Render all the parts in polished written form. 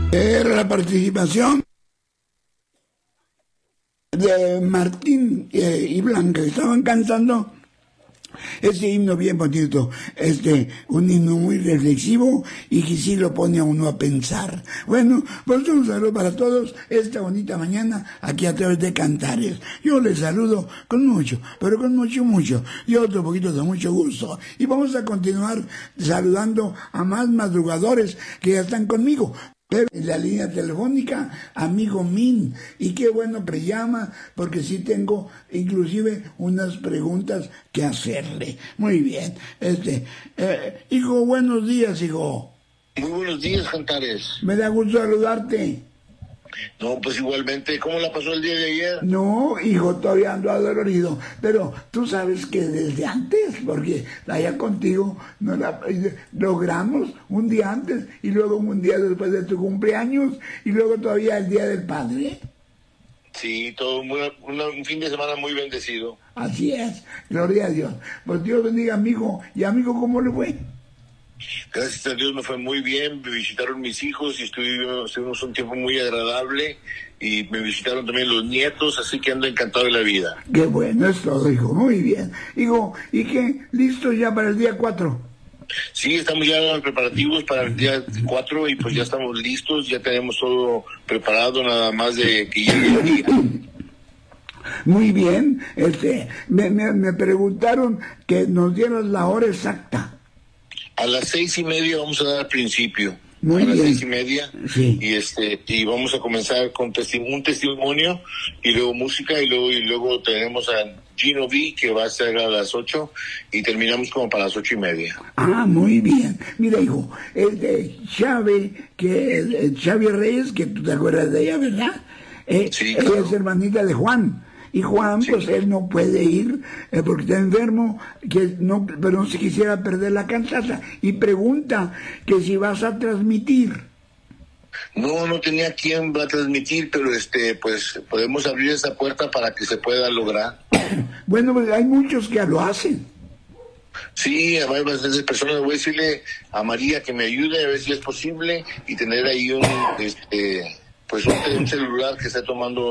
Era la participación de Martín y Blanca, que estaban cantando este himno bien bonito, un himno muy reflexivo y que sí lo pone a uno a pensar. Bueno, pues un saludo para todos esta bonita mañana aquí a través de Cantares. Yo les saludo con mucho, pero con mucho y otro poquito de mucho gusto. Y vamos a continuar saludando a más madrugadores que ya están conmigo. Pero en la línea telefónica, amigo Min, y qué bueno que llama, porque sí tengo inclusive unas preguntas que hacerle. Muy bien, hijo, buenos días, hijo. Muy buenos días, Cantares. Me da gusto saludarte. No, pues igualmente, ¿cómo la pasó el día de ayer? No, hijo, todavía ando adolorido, pero tú sabes que desde antes, porque allá contigo logramos un día antes y luego un día después de tu cumpleaños y luego todavía el Día del Padre. Sí, todo un fin de semana muy bendecido. Así es, gloria a Dios. Pues Dios bendiga, amigo. ¿Y amigo cómo le fue? Gracias a Dios me fue muy bien, me visitaron mis hijos y estuvimos un tiempo muy agradable y me visitaron también los nietos, así que ando encantado de la vida. Qué bueno es todo, hijo, muy bien. Hijo, ¿y qué? ¿Listo ya para el día 4? Sí, estamos ya en preparativos para el día 4 y pues ya estamos listos, ya tenemos todo preparado, nada más de que llegue el día. Muy bien, me preguntaron que nos dieras la hora exacta. A las 6:30 vamos a dar al principio. Muy bien. A las 6:30. Sí. Y vamos a comenzar con un testimonio y luego música y luego tenemos a Gino V que va a ser a las 8 y terminamos como para las 8:30. Ah, muy bien. Mira, hijo, Xavi Reyes, que tú te acuerdas de ella, ¿verdad? Sí, ella claro. es hermanita de Juan. Y Juan, sí, pues él no puede ir porque está enfermo, pero no se quisiera perder la cantata. Y pregunta que si vas a transmitir. No tenía quién va a transmitir, pero pues podemos abrir esa puerta para que se pueda lograr. Bueno, pues hay muchos que lo hacen. Sí, hay bastantes personas. Voy a decirle a María que me ayude a ver si es posible y tener ahí un celular que esté tomando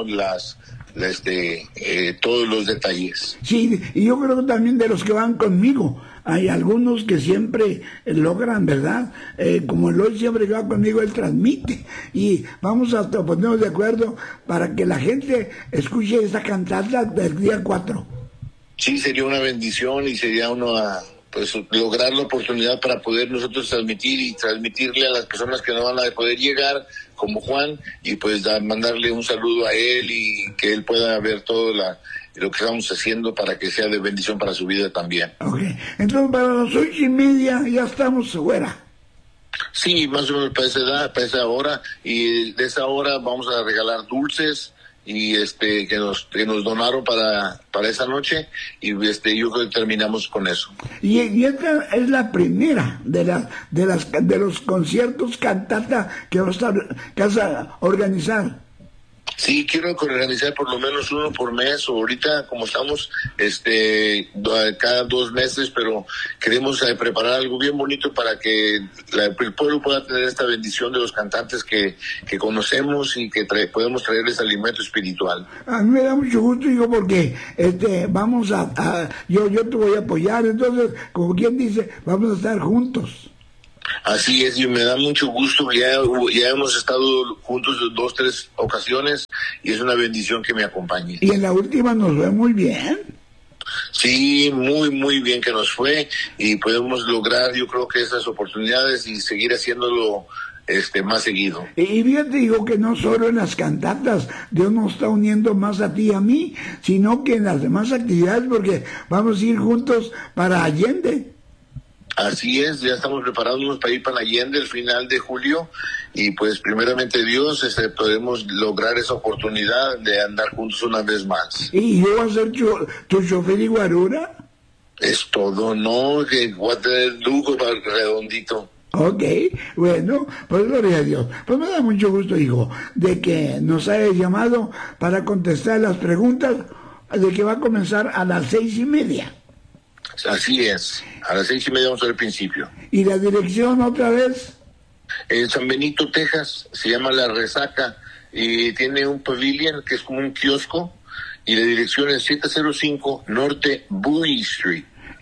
todos los detalles. Sí, y yo creo que también de los que van conmigo, hay algunos que siempre logran, ¿verdad? Como Eloy siempre que va conmigo, él transmite. Y vamos a ponernos de acuerdo para que la gente escuche esa cantata del día 4. Sí, sería una bendición y sería lograr la oportunidad para poder nosotros transmitir y transmitirle a las personas que no van a poder llegar, como Juan, y pues mandarle un saludo a él y que él pueda ver todo lo que estamos haciendo para que sea de bendición para su vida también. Ok, entonces para las 8:30 ya estamos fuera. Sí, más o menos para esa hora, y de esa hora vamos a regalar dulces y que nos donaron para esa noche, y yo creo que terminamos con eso. Y esta es la primera de los conciertos cantata que vas a organizar. Sí, quiero organizar por lo menos uno por mes, o ahorita como estamos cada 2 meses, pero queremos preparar algo bien bonito para que el pueblo pueda tener esta bendición de los cantantes que conocemos y que podemos traerles alimento espiritual. A mí me da mucho gusto, hijo, porque vamos yo te voy a apoyar, entonces, como quien dice, vamos a estar juntos. Así es, y me da mucho gusto. Ya hemos estado juntos 2, 3 ocasiones y es una bendición que me acompañe. Y en la última nos fue muy bien. Sí, muy bien que nos fue, y podemos lograr, yo creo, que esas oportunidades y seguir haciéndolo más seguido. Y fíjate, digo, que no solo en las cantatas Dios nos está uniendo más a ti y a mí, sino que en las demás actividades, porque vamos a ir juntos para Allende. Así es, ya estamos preparándonos para ir para Allende el final de julio, y pues primeramente Dios podemos lograr esa oportunidad de andar juntos una vez más. ¿Y yo voy a ser tu chofer y guarura? Es todo, ¿no? Que voy a tener lujo redondito. Ok, bueno, pues gloria a Dios. Pues me da mucho gusto, hijo, de que nos hayas llamado para contestar las preguntas, de que va a comenzar a las 6:30. Así es, a las 6:30 vamos al principio. ¿Y la dirección otra vez? En San Benito, Texas, se llama La Resaca, y tiene un pavilion que es como un kiosco, y la dirección es 705 Norte Bowie Street.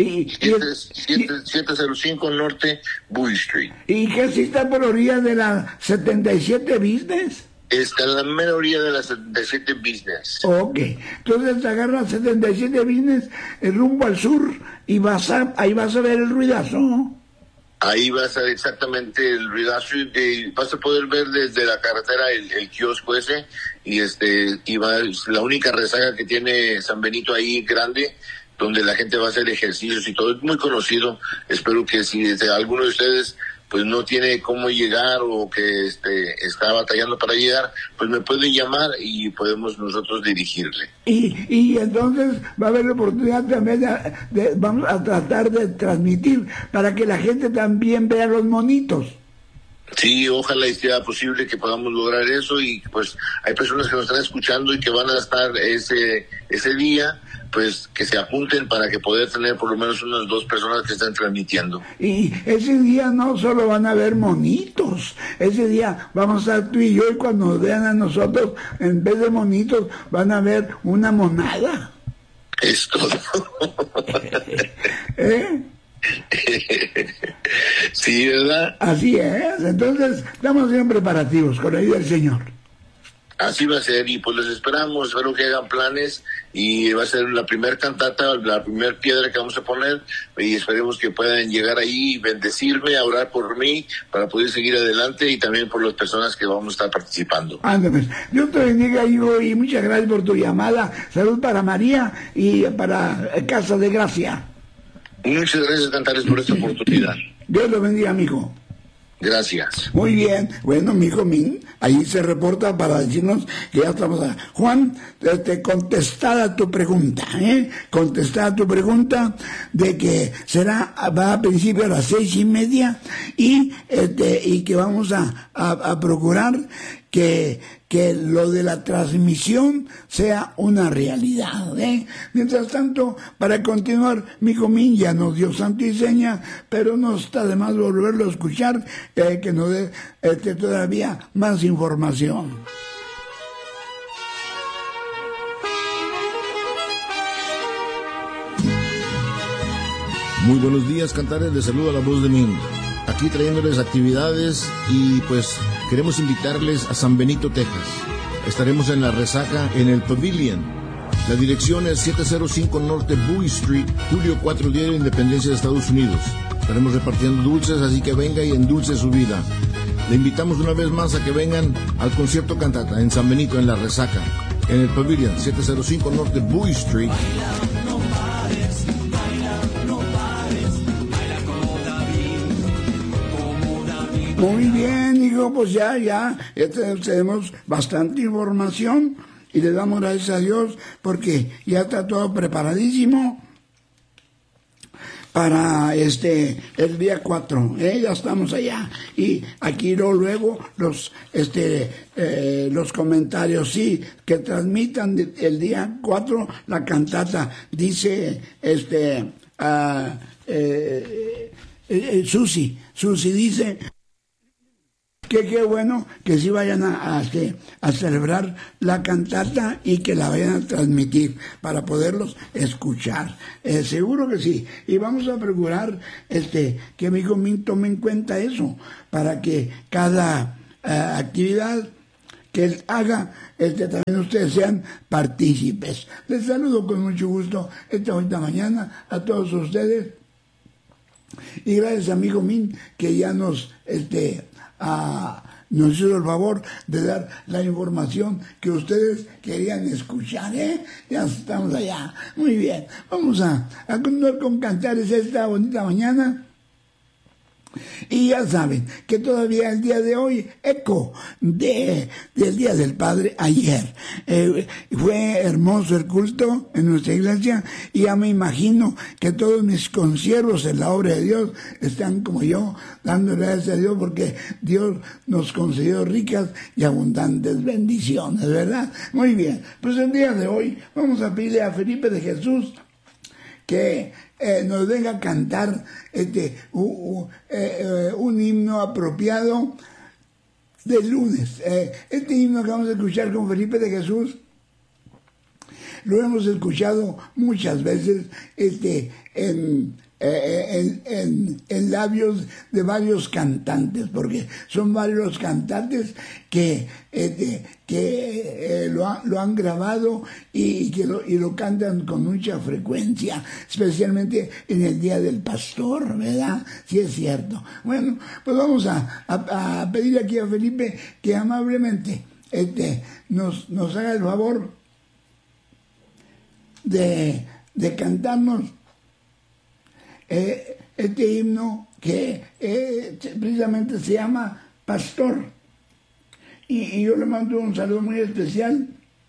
705 Norte Bowie Street. ¿Y qué si está por orilla de la 77 Business? Está en la mera orilla de la 77 Business. Ok, entonces te agarras 77 Business rumbo al sur y ahí vas a ver el ruidazo, ¿no? Ahí vas a ver exactamente el ruidazo, vas a poder ver desde la carretera el kiosco ese, y la única resaca que tiene San Benito ahí grande, donde la gente va a hacer ejercicios y todo, es muy conocido. Espero que si alguno de ustedes pues no tiene cómo llegar o que está batallando para llegar, pues me puede llamar y podemos nosotros dirigirle. Y entonces va a haber la oportunidad también vamos a tratar de transmitir para que la gente también vea los monitos. Sí, ojalá y sea posible que podamos lograr eso, y pues hay personas que nos están escuchando y que van a estar ese día, pues que se apunten para que poder tener por lo menos unas 2 personas que estén transmitiendo. Y ese día no solo van a ver monitos, ese día vamos a estar tú y yo, y cuando nos vean a nosotros, en vez de monitos, van a ver una monada. Es todo. Sí, ¿verdad? Así es, entonces estamos bien preparativos con la ayuda del Señor. Así va a ser, y pues los esperamos, espero que hagan planes, y va a ser la primera cantata, la primera piedra que vamos a poner, y esperemos que puedan llegar ahí y bendecirme, a orar por mí, para poder seguir adelante, y también por las personas que vamos a estar participando. Ándale, Dios te bendiga, hijo, y muchas gracias por tu llamada. Salud para María y para Casa de Gracia. Muchas gracias, Cantares, por esta oportunidad. Dios lo bendiga, mijo. Gracias. Muy bien. Bueno, mijo Min, ahí se reporta para decirnos que ya estamos a... Juan, contestada tu pregunta, contestada tu pregunta de que va a principio a las 6:30 y que vamos a procurar que lo de la transmisión sea una realidad, Mientras tanto, para continuar, mijo Min ya nos dio santo y seña, pero no está de más volverlo a escuchar, que nos dé todavía más información. Muy buenos días, Cantares, les saluda la voz de Min. Aquí trayéndoles actividades, y pues queremos invitarles a San Benito, Texas. Estaremos en La Resaca, en el Pavilion. La dirección es 705 Norte Bowie Street, julio 4, Día de la Independencia de Estados Unidos. Estaremos repartiendo dulces, así que venga y endulce su vida. Le invitamos una vez más a que vengan al concierto cantata en San Benito, en La Resaca, en el Pavilion, 705 Norte Bowie Street. Muy bien, hijo, pues ya tenemos bastante información y le damos gracias a Dios porque ya está todo preparadísimo para el día 4, ya estamos allá. Y aquí luego los comentarios, sí, que transmitan el día 4 la cantata, dice Susi dice que qué bueno que sí vayan a celebrar la cantata y que la vayan a transmitir para poderlos escuchar. Seguro que sí. Y vamos a procurar que mi hijo Min tome en cuenta eso para que cada actividad que él haga, también ustedes sean partícipes. Les saludo con mucho gusto esta mañana a todos ustedes. Y gracias, amigo Min, que ya nos hizo el favor de dar la información que ustedes querían escuchar, Ya estamos allá. Muy bien. Vamos a continuar con Cantares esta bonita mañana. Y ya saben que todavía el día de hoy, eco del Día del Padre ayer. Fue hermoso el culto en nuestra iglesia y ya me imagino que todos mis consiervos en la obra de Dios están como yo, dando gracias a Dios porque Dios nos concedió ricas y abundantes bendiciones, ¿verdad? Muy bien, pues el día de hoy vamos a pedirle a Felipe de Jesús que nos venga a cantar un himno apropiado del lunes. Este himno que vamos a escuchar con Felipe de Jesús lo hemos escuchado muchas veces en labios de varios cantantes, porque son varios cantantes que lo han grabado y lo cantan con mucha frecuencia, especialmente en el Día del Pastor, ¿verdad? Sí, es cierto. Bueno, pues vamos a pedir aquí a Felipe que amablemente nos haga el favor de cantarnos este himno que precisamente se llama Pastor, y yo le mando un saludo muy especial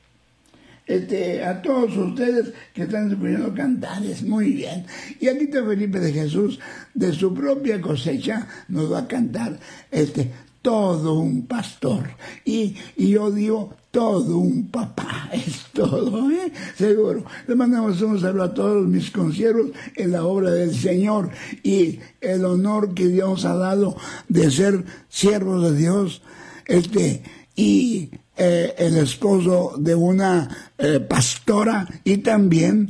a todos ustedes que están escuchando cantares. Muy bien, y aquí está Felipe de Jesús, de su propia cosecha nos va a cantar todo un pastor, y yo digo todo un papá, es todo, seguro. Le mandamos un saludo a todos mis consiervos en la obra del Señor, y el honor que Dios ha dado de ser siervos de Dios, y el esposo de una pastora, y también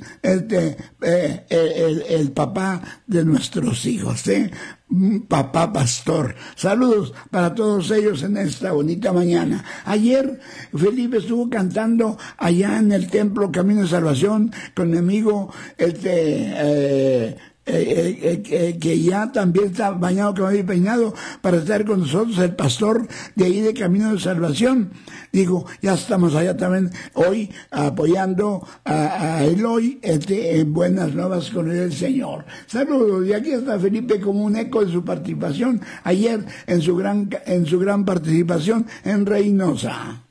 el papá de nuestros hijos, papá pastor. Saludos para todos ellos en esta bonita mañana. Ayer Felipe estuvo cantando allá en el templo Camino de Salvación con mi amigo que ya también está bañado, cabello y peinado, para estar con nosotros, el pastor de ahí de Camino de Salvación. Digo, ya estamos allá también hoy apoyando a Eloy en Buenas Nuevas con el Señor. Saludos, y aquí está Felipe como un eco de su participación ayer en su gran participación en Reynosa.